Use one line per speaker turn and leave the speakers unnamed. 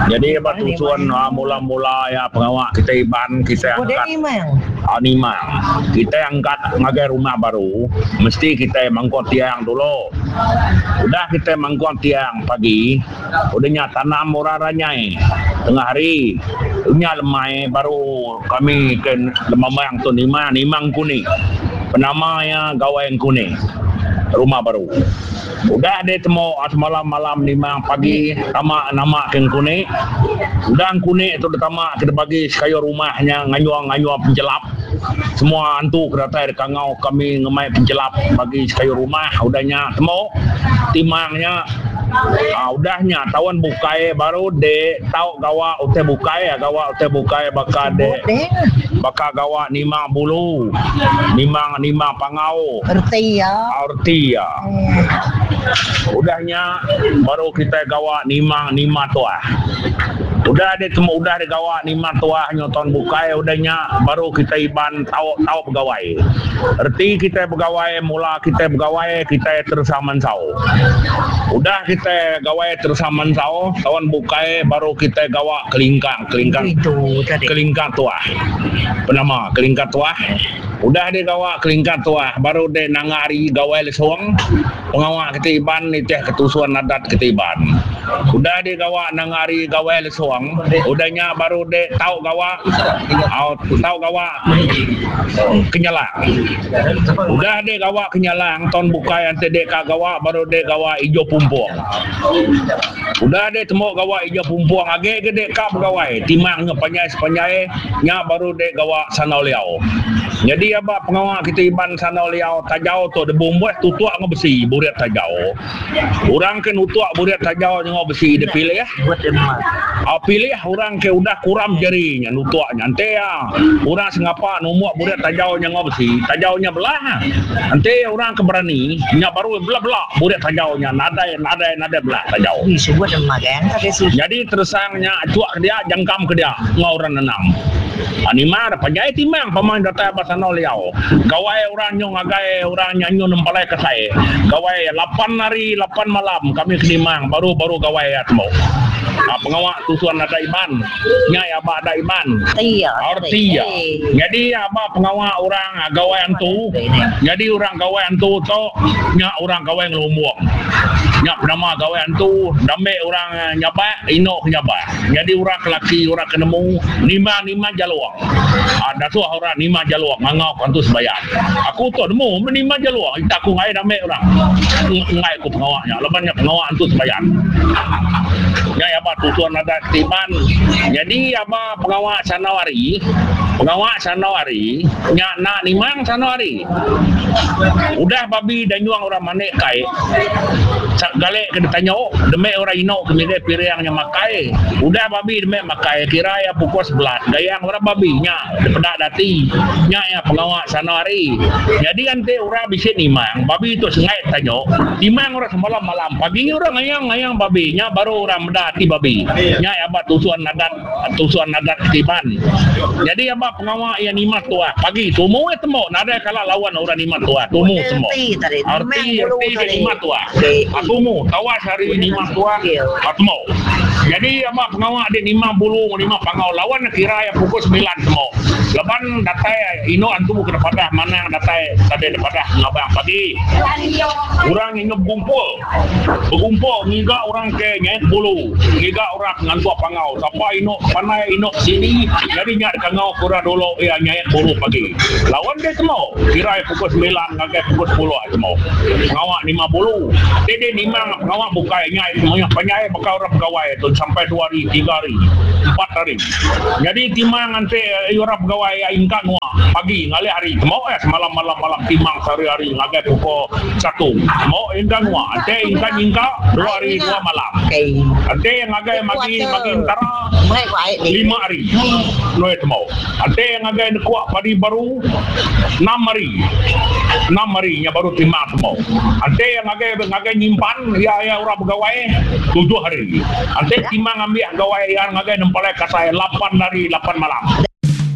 Jadi batusuan mula-mula ya pengawak kita iban kita angkat nimang. Kita angkat ngagai rumah baru, mesti kita mangkot tiang dulu. Udah kita mangkot tiang pagi, udahnya tanam muraranya tengah hari. Unya lemai baru kami ke lemamang tu nimang kuning. Penamanya gawai kuning. Rumah baru. Udah dia temu malam-malam nimang pagi tamak nama keng kuning. Udah kuning itu tamak kita bagi sekaya rumahnya nganyuang penjelap. Semua antu kereta kangau kami ngemai penjelap bagi sekaya rumah. Udahnya temu timangnya. Udahnya tawan bukai baru de tau gawa ute bukai baka de baka gawa nimang bulu nimang pangau arti ya. Udahnya baru kita gawa nimang tua. Udah dia temu udah digawa nimang tua nyoton bukai udahnya baru kita iban tau pegawai. Arti kita pegawai mula kita pegawai kita tersaman sau. Udah kita gawai tersaman sau tawan bukai baru kita gawa kelingkang tua. Penama kelingkang tua. Udah dia gawa kelingkang tua baru dia nangari gawai lesong pengawak kita iban itu ketusuan adat kita iban. Udah dia gawa nangari gawai lesong udahnya baru dia tahu gawa kenyalang. Udah dia gawa kenyalang ton bukai ante dia gawa baru dia gawa ijo pumpuang. Udah dia temu gawa ijo pumpuang age gede ka pegawai timangnya penyai nya baru dia gawa sanau liau. Jadi apa pengawak kita iban sanau liau tajau tu de bumbuh tutuak ngebesi buriat tajau. Orang ke nutuak buriat tajau nyo besi de pilih ya. Pilih orang ke udah kuram jarinya nutuaknya ante ya. Orang sengapa numuak buriat tajau nya ngobesi tajaunya belah. Ante orang keberani nya baru belah buriat tajau nya nada belah tajau. Jadi tersangnya cuak ke dia jangkam ke dia ngauran nenam. Animar pajai timang pemain data basano liau. Gawai orang nyong agai orang nyanyo nempalai ke saya. Gawai 8 hari 8 malam kami kenimang baru gawai atmo. Pengawak tusuan ada iban. Nyai apa ada iban. Artiya. Jadi apa pengawak orang gawai antu. Jadi orang gawai antu to nya orang gawai ngelumuang. Nya nama gawai antu dambe orang nyaba ino nyaba. Jadi orang kelaki orang kenemu nima jaluang. Ada tu orang nima jaluang ngangau antu sebayar. Aku tu nemu nima jaluang tak ku ngai dambe orang. Ngai ku pengawaknya lebannya pengawak antu sebayar. Nyai apa tutuan adat tiban. Jadi apa pengawak sanawari nya nak nimang sanawari. Udah babi dan juang orang manek kai. Galek ke ditanya demi orang ino kemide piriangnya makai. Udah babi demi makai kira ya pukul 11. Gayang orang babi nya depedak dati. Nya ya pengawak sanawari. Jadi ante orang bisa nimang. Babi itu sengai tanya. Timang orang semalam malam. Pagi orang ngayang babi nya baru orang mendati babi. Nya ya apa tusuan adat tiban. Jadi apa pengawak yang nimah tua pagi tumu temu nada kala lawan orang nimah tua tumu semua. Arti nimah tua. Atumu tawas hari nimah tua atmo. Jadi apa pengawak dia 50 pangau lawan kira ya pukul 9 semua. Leban datai ino antu ke depadah mana datai tadi depadah ngabang pagi. Orang ini berkumpul ngiga orang ke nyet bulu. Ngiga orang ngantua pangau. Siapa ino panai ino sini jadi nyat kangau kura dulu ya nyet bulu pagi. Lawan dia semua. Kira pukul 9 ngagai pukul 10 semua. Pengawak 50. Dia nimang pengawak bukai nyai semuanya penyai bakal orang pegawai tu sampai 2 hari, 3 hari, 4 hari. Jadi timang nanti orang pegawai ingkat nuah pagi ngali hari mau semalam malam timang sehari-hari ngagai pukul 1 mau ingkat nuah ante ingkat 2 hari 2 malam ante ngagai magi antara 5 hari noe mau ante ngagai kuat padi baru 6 hari nya baru timang semua ante ngagai nyimpan ya orang pegawai 7 hari ante timang ambil gawai yang ngagai nempalai kasai 8 hari 8 malam